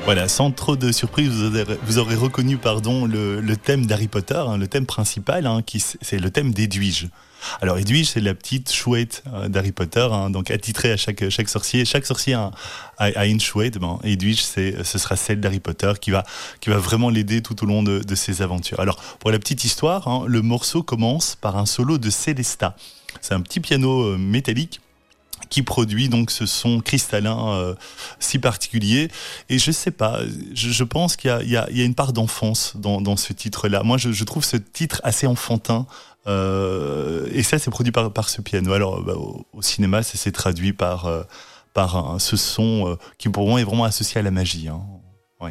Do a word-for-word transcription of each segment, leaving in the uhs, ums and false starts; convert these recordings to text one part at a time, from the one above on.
Voilà, sans trop de surprise, vous aurez, vous aurez reconnu pardon, le, le thème d'Harry Potter, hein, le thème principal, hein, qui, c'est le thème d'Edwige. Alors Edwige, c'est la petite chouette euh, d'Harry Potter, hein, donc attitrée à chaque, chaque sorcier. Chaque sorcier a, a, a une chouette. Bon, Edwige, c'est, ce sera celle d'Harry Potter qui va, qui va vraiment l'aider tout au long de, de ses aventures. Alors, pour la petite histoire, hein, le morceau commence par un solo de Célesta. C'est un petit piano euh, métallique qui produit donc ce son cristallin euh, si particulier. Et je sais pas, je, je pense qu'il y a, il y, a, il y a une part d'enfance dans, dans ce titre-là. Moi, je, je trouve ce titre assez enfantin. Euh, et ça, c'est produit par, par ce piano. Alors, bah, au, au cinéma, ça s'est traduit par, euh, par un, ce son euh, qui, pour moi, est vraiment associé à la magie. Hein. Oui.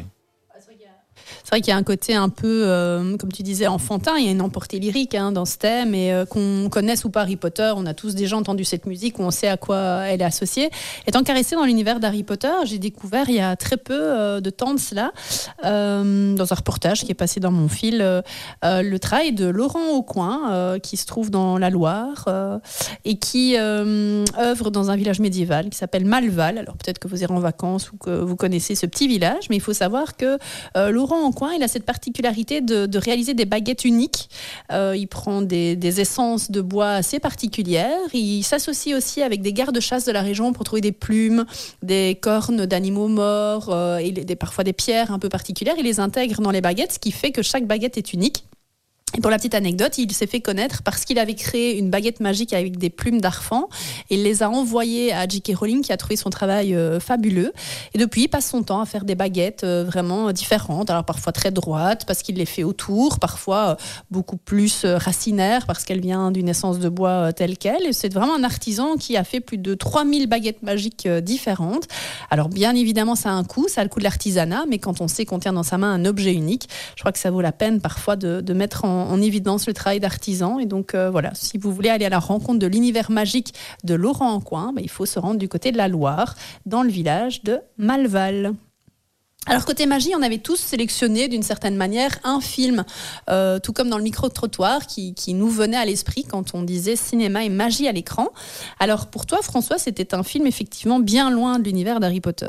C'est vrai qu'il y a un côté un peu, euh, comme tu disais, enfantin. Il y a une emportée lyrique hein, dans ce thème. Et euh, qu'on connaisse ou pas Harry Potter, on a tous déjà entendu cette musique, où on sait à quoi elle est associée. Étant caressée dans l'univers d'Harry Potter, j'ai découvert il y a très peu euh, de temps de cela, euh, dans un reportage qui est passé dans mon fil, euh, euh, le travail de Laurent Aucoin, euh, qui se trouve dans la Loire, euh, et qui euh, œuvre dans un village médiéval qui s'appelle Malval. Alors peut-être que vous irez en vacances ou que vous connaissez ce petit village, mais il faut savoir que euh, Laurent Aucoin, il a cette particularité de, de réaliser des baguettes uniques. Euh, il prend des, des essences de bois assez particulières. Il s'associe aussi avec des gardes-chasse de la région pour trouver des plumes, des cornes d'animaux morts euh, et des, parfois des pierres un peu particulières. Il les intègre dans les baguettes, ce qui fait que chaque baguette est unique. Et pour la petite anecdote, il s'est fait connaître parce qu'il avait créé une baguette magique avec des plumes d'arfan. Il les a envoyées à J K Rowling, qui a trouvé son travail euh, fabuleux. Et depuis, il passe son temps à faire des baguettes euh, vraiment différentes. Alors parfois très droites, parce qu'il les fait autour. Parfois euh, beaucoup plus euh, racinaires, parce qu'elle vient d'une essence de bois euh, telle qu'elle. Et c'est vraiment un artisan qui a fait plus de trois mille baguettes magiques euh, différentes. Alors bien évidemment, ça a un coût. Ça a le coût de l'artisanat. Mais quand on sait qu'on tient dans sa main un objet unique, je crois que ça vaut la peine parfois de, de mettre en en évidence le travail d'artisan. Et donc euh, voilà, si vous voulez aller à la rencontre de l'univers magique de Laurent Aucoin, bah, il faut se rendre du côté de la Loire, dans le village de Malval. Alors côté magie, on avait tous sélectionné d'une certaine manière un film, euh, tout comme dans le micro-trottoir, qui, qui nous venait à l'esprit quand on disait cinéma et magie à l'écran. Alors pour toi, François, c'était un film effectivement bien loin de l'univers d'Harry Potter.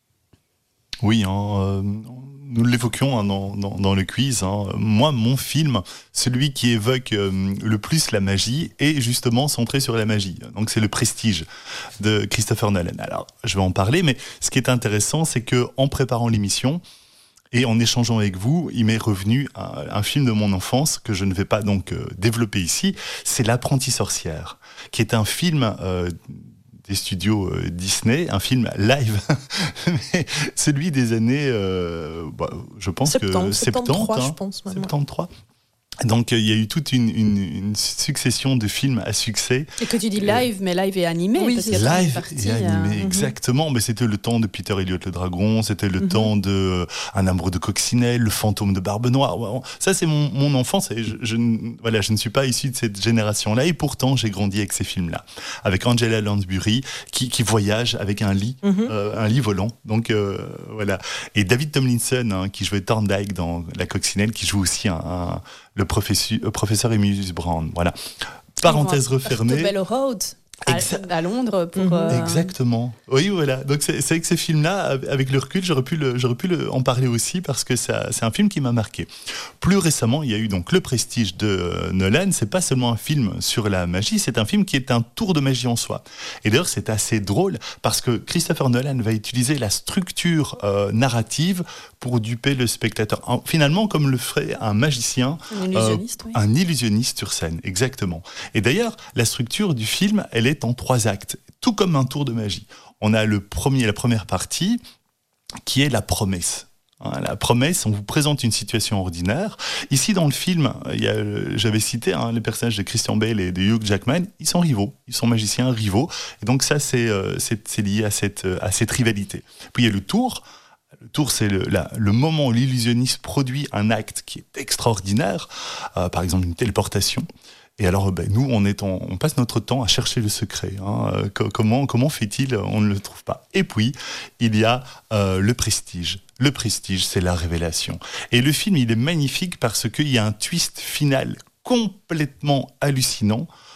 Oui, hein, euh, nous l'évoquions hein, dans, dans, dans le quiz. Hein. Moi, mon film, celui qui évoque euh, le plus la magie, est justement centré sur la magie. Donc, c'est Le Prestige de Christopher Nolan. Alors, je vais en parler, mais ce qui est intéressant, c'est que en préparant l'émission et en échangeant avec vous, il m'est revenu un, un film de mon enfance que je ne vais pas donc euh, développer ici. C'est L'Apprentie sorcière, qui est un film euh, des studios euh, Disney, un film live, mais celui des années, euh, bah, je pense septante, que soixante-treize, hein, je pense. soixante-treize. Donc il y a eu toute une, une, une succession de films à succès. Et que tu dis live, euh, mais live et animé. Oui, parce c'est live partie, et animé, euh... exactement. Mais c'était le temps de Peter Elliot le Dragon, c'était le mm-hmm. temps de euh, Un amour de coccinelle, Le fantôme de Barbe Noire. Ça c'est mon, mon enfance. Et je, je, voilà, je ne suis pas issu de cette génération-là, et pourtant j'ai grandi avec ces films-là, avec Angela Lansbury qui, qui voyage avec un lit, mm-hmm. euh, un lit volant. Donc euh, voilà. Et David Tomlinson hein, qui jouait Thorndyke dans La coccinelle, qui joue aussi un, un le professeur, euh, professeur Emilius Brown. Voilà. Parenthèse refermée. Portobello Road. À, Exa- à Londres pour mmh. euh... exactement. Oui, voilà. Donc c'est, c'est avec ces films-là, avec le recul, j'aurais pu le, j'aurais pu le, en parler aussi parce que ça, c'est un film qui m'a marqué. Plus récemment, il y a eu donc Le Prestige de euh, Nolan. C'est pas seulement un film sur la magie, c'est un film qui est un tour de magie en soi. Et d'ailleurs, c'est assez drôle parce que Christopher Nolan va utiliser la structure euh, narrative pour duper le spectateur. En, finalement, comme le ferait un magicien, un illusionniste, euh, oui. un illusionniste sur scène, exactement. Et d'ailleurs, la structure du film, elle est en trois actes, tout comme un tour de magie. On a le premier, la première partie, qui est la promesse. Hein, la promesse, on vous présente une situation ordinaire. Ici, dans le film, il y a, j'avais cité hein, les personnages de Christian Bale et de Hugh Jackman, ils sont rivaux, ils sont magiciens rivaux. Et donc ça, c'est, euh, c'est, c'est lié à cette, à cette rivalité. Puis il y a le tour. Le tour, c'est le, la, le moment où l'illusionniste produit un acte qui est extraordinaire, euh, par exemple une téléportation. Et alors, ben, nous, on, est en, on passe notre temps à chercher le secret. Hein. Euh, comment, comment fait-il ? On ne le trouve pas. Et puis, il y a euh, le prestige. Le prestige, c'est la révélation. Et le film, il est magnifique parce qu'il y a un twist final complètement hallucinant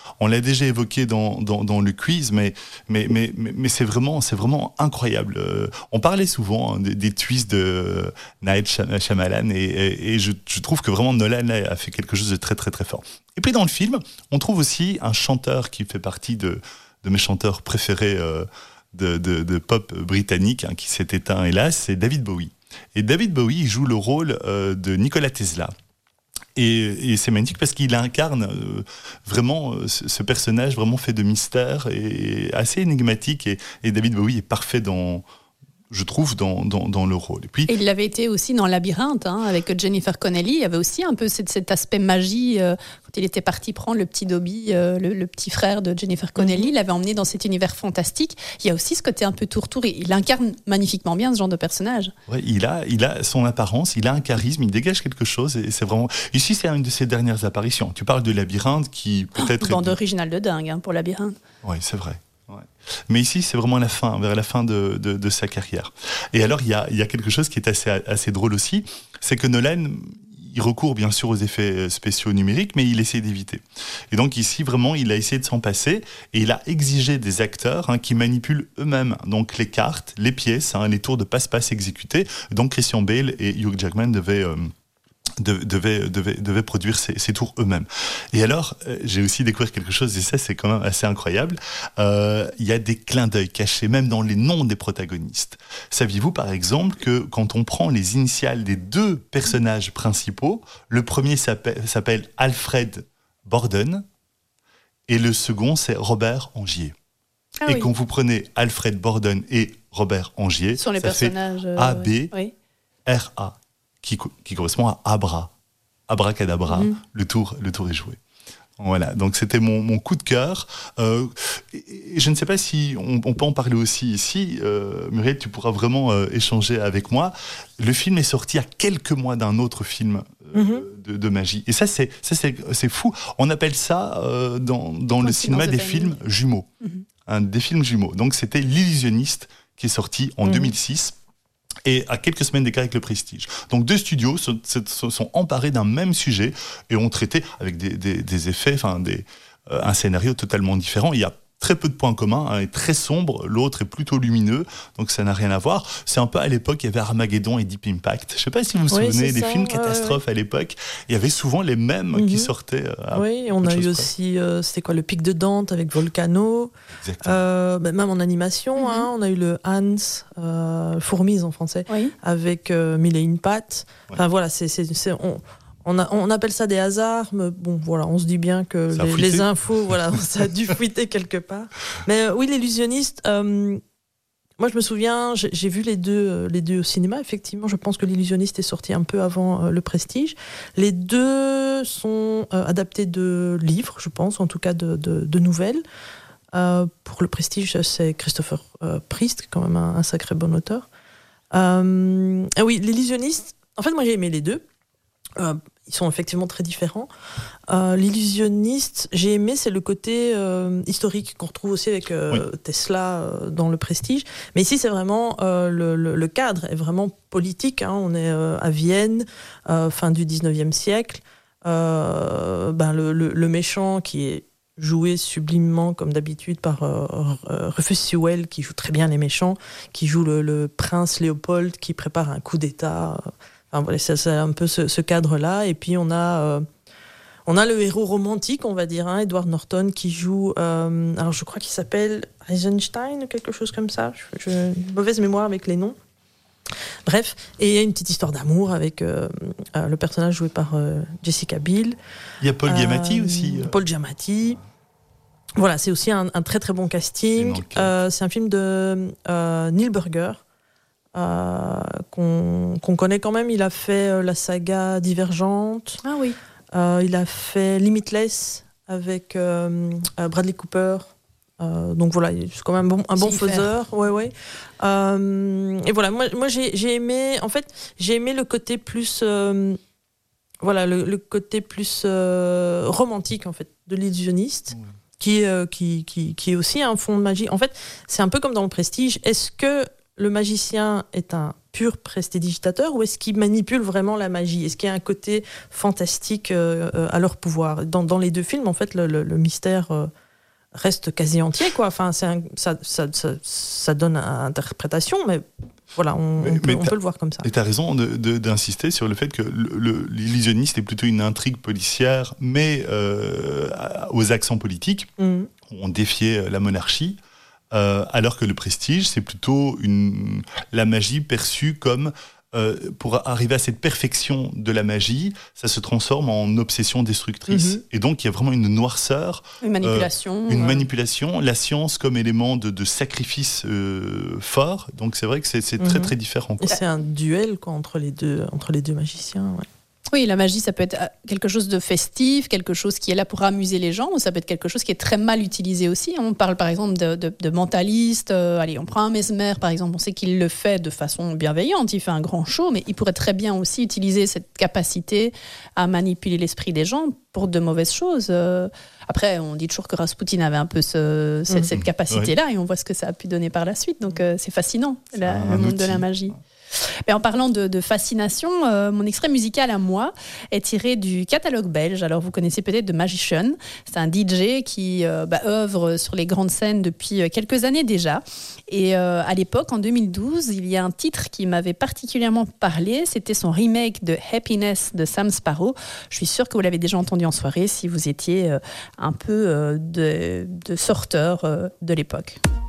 On l'a déjà évoqué dans, dans, dans le quiz, mais, mais, mais, mais, mais c'est, vraiment, c'est vraiment incroyable. Euh, on parlait souvent hein, des, des twists de Night Shyamalan, et, et, et je, je trouve que vraiment Nolan là, a fait quelque chose de très très très fort. Et puis dans le film, on trouve aussi un chanteur qui fait partie de, de mes chanteurs préférés euh, de, de, de pop britannique, hein, qui s'est éteint hélas, c'est David Bowie. Et David Bowie il joue le rôle euh, de Nikola Tesla. Et, et c'est magnifique parce qu'il incarne euh, vraiment euh, ce, ce personnage vraiment fait de mystère et assez énigmatique. Et, et David Bowie est parfait dans, je trouve, dans, dans, dans le rôle. Et puis, et il l'avait été aussi dans Labyrinthe, hein, avec Jennifer Connelly. Il y avait aussi un peu cet, cet aspect magie. Euh, quand il était parti prendre le petit Dobby, euh, le, le petit frère de Jennifer Connelly, mm-hmm. il l'avait emmené dans cet univers fantastique. Il y a aussi ce côté un peu tour-tour. Il incarne magnifiquement bien ce genre de personnage. Ouais, il a, il a son apparence, il a un charisme, il dégage quelque chose. Et c'est vraiment. Ici, c'est une de ses dernières apparitions. Tu parles de Labyrinthe qui peut-être. Oh, bande originale de dingue hein, pour Labyrinthe. Oui, c'est vrai. Ouais. Mais ici, c'est vraiment la fin, vers la fin de, de, de sa carrière. Et alors, il y a, il y a quelque chose qui est assez, assez drôle aussi, c'est que Nolan, il recourt bien sûr aux effets spéciaux numériques, mais il essaie d'éviter. Et donc ici, vraiment, il a essayé de s'en passer, et il a exigé des acteurs hein, qui manipulent eux-mêmes donc les cartes, les pièces, hein, les tours de passe-passe exécutés. Donc Christian Bale et Hugh Jackman devaient... Euh, devaient devait, devait produire ces, ces tours eux-mêmes. Et alors, euh, j'ai aussi découvert quelque chose, et ça, c'est quand même assez incroyable. Euh, il y a des clins d'œil cachés, même dans les noms des protagonistes. Saviez-vous, par exemple, que quand on prend les initiales des deux personnages principaux, le premier s'appelle, s'appelle Alfred Borden, et le second, c'est Robert Angier. Ah, et oui. Quand vous prenez Alfred Borden et Robert Angier, sur les ça personnages, fait A B R A. Qui, qui correspond à Abra, Abracadabra, mmh. le tour, le tour est joué. Voilà, donc c'était mon, mon coup de cœur. Euh, et, et je ne sais pas si on, on peut en parler aussi ici. Euh, Muriel, tu pourras vraiment euh, échanger avec moi. Le film est sorti à quelques mois d'un autre film euh, mmh. de, de magie. Et ça, c'est, ça c'est, c'est fou. On appelle ça euh, dans, dans le cinéma des films jumeaux. Mmh. Hein, des films jumeaux. Donc c'était L'Illusionniste qui est sorti en mmh. deux mille six. Et à quelques semaines d'écart avec Le Prestige. Donc deux studios se, se, se sont emparés d'un même sujet et ont traité avec des, des, des effets, enfin des, euh, un scénario totalement différent. Il y a très peu de points communs, un est très sombre, l'autre est plutôt lumineux, donc ça n'a rien à voir. C'est un peu à l'époque, il y avait Armageddon et Deep Impact. Je ne sais pas si vous vous oui, souvenez des ça, films catastrophes ouais, ouais. à l'époque. Il y avait souvent les mêmes mm-hmm. qui sortaient. À oui, on a eu aussi, euh, c'était quoi, le Pic de Dante avec Volcano. Euh, bah, même en animation, mm-hmm. hein, on a eu le Hans, euh, Fourmise en français, oui. avec euh, Mille et une pattes. Enfin ouais. voilà, c'est, c'est, c'est on, On, a, on appelle ça des hasards, mais bon, voilà, on se dit bien que les, les infos, voilà, ça a dû fuiter quelque part. Mais euh, oui, L'Illusionniste, euh, moi je me souviens, j'ai, j'ai vu les deux, euh, les deux au cinéma, effectivement, je pense que L'Illusionniste est sorti un peu avant euh, Le Prestige. Les deux sont euh, adaptés de livres, je pense, en tout cas de, de, de nouvelles. Euh, pour Le Prestige, c'est Christopher euh, Priest, quand même un, un sacré bon auteur. Euh, ah oui, L'Illusionniste, en fait, moi j'ai aimé les deux. Euh, ils sont effectivement très différents. Euh, L'Illusionniste, j'ai aimé, c'est le côté euh, historique qu'on retrouve aussi avec euh, oui. Tesla euh, dans Le Prestige. Mais ici, c'est vraiment euh, le, le, le cadre est vraiment politique. Hein. On est euh, à Vienne, euh, fin du dix-neuvième siècle. Euh, ben, le, le, le méchant qui est joué sublimement comme d'habitude par euh, Rufus Sewell, qui joue très bien les méchants, qui joue le, le prince Léopold, qui prépare un coup d'État. Enfin, voilà, c'est, c'est un peu ce, ce cadre-là. Et puis on a, euh, on a le héros romantique, on va dire, hein, Edward Norton, qui joue, euh, alors je crois qu'il s'appelle Eisenstein ou quelque chose comme ça. Je, je, une mauvaise mémoire avec les noms. Bref, et il y a une petite histoire d'amour avec euh, euh, le personnage joué par euh, Jessica Biel. Il y a Paul Giamatti euh, aussi. Paul Giamatti. Voilà, c'est aussi un, un très très bon casting. Euh, c'est un film de euh, Neil Burger. Euh, qu'on, qu'on connaît quand même. Il a fait euh, la saga Divergente. Ah oui. Euh, il a fait Limitless avec euh, Bradley Cooper. Euh, donc voilà, c'est quand même un bon, un bon faiseur. Ouais, ouais. Euh, et voilà, moi, moi j'ai, j'ai aimé. En fait, j'ai aimé le côté plus. Euh, voilà, le, le côté plus euh, romantique en fait de L'Illusionniste. Ouais. Qui, euh, qui, qui, qui est aussi un fond de magie. En fait, c'est un peu comme dans Le Prestige. Est-ce que le magicien est un pur prestidigitateur ou est-ce qu'ils manipulent vraiment la magie? Est-ce qu'il y a un côté fantastique euh, euh, à leur pouvoir? Dans, dans les deux films, en fait, le, le, le mystère euh, reste quasi entier, quoi. Enfin, c'est un, ça, ça, ça, ça donne à interprétation, mais voilà, on, mais, on, peut, on peut le voir comme ça. Et tu as raison de, de, d'insister sur le fait que le, le, l'illusionniste est plutôt une intrigue policière, mais euh, aux accents politiques. Mmh. On défiait la monarchie. Euh, alors que le prestige, c'est plutôt une, la magie perçue comme, euh, pour arriver à cette perfection de la magie, ça se transforme en obsession destructrice. Mm-hmm. Et donc, il y a vraiment une noirceur. Une manipulation. Euh, une ouais. manipulation, la science comme élément de, de sacrifice euh, fort. Donc, c'est vrai que c'est, c'est mm-hmm. très, très différent. Quoi. Et c'est un duel quoi, entre, les deux, entre les deux magiciens, ouais. Oui, la magie, ça peut être quelque chose de festif, quelque chose qui est là pour amuser les gens, ou ça peut être quelque chose qui est très mal utilisé aussi. On parle par exemple de, de, de mentalistes. Euh, allez, on prend un Mesmer, par exemple. On sait qu'il le fait de façon bienveillante. Il fait un grand show, mais il pourrait très bien aussi utiliser cette capacité à manipuler l'esprit des gens pour de mauvaises choses. Euh, après, on dit toujours que Rasputin avait un peu ce, cette, mmh. cette capacité-là, oui. Et on voit ce que ça a pu donner par la suite. Donc, euh, c'est fascinant, la, le monde outil. de la magie. Mais en parlant de, de fascination, euh, mon extrait musical à moi est tiré du catalogue belge. Alors vous connaissez peut-être The Magician. C'est un D J qui euh, bah, œuvre sur les grandes scènes depuis quelques années déjà. Et euh, à l'époque, en deux mille douze, il y a un titre qui m'avait particulièrement parlé. C'était son remake de Happiness de Sam Sparro. Je suis sûre que vous l'avez déjà entendu en soirée si vous étiez euh, un peu euh, de, de sorteur euh, de l'époque.